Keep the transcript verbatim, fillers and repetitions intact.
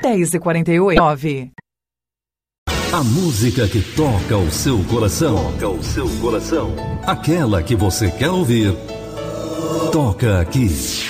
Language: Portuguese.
dez e quarenta e oito. A música que toca o seu coração. Toca o seu coração. Aquela que você quer ouvir. Toca aqui.